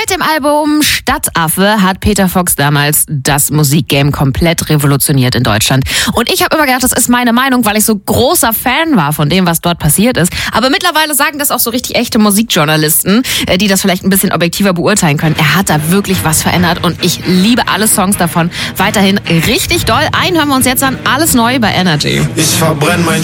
Mit dem Album Stadtaffe hat Peter Fox damals das Musikgame komplett revolutioniert in Deutschland. Und ich habe immer gedacht, das ist meine Meinung, weil ich so großer Fan war von dem, was dort passiert ist. Aber mittlerweile sagen das auch so richtig echte Musikjournalisten, die das vielleicht ein bisschen objektiver beurteilen können. Er hat da wirklich was verändert und ich liebe alle Songs davon. Weiterhin richtig doll. Einen hören wir uns jetzt an. Alles neu bei Energy. Ich verbrenn mein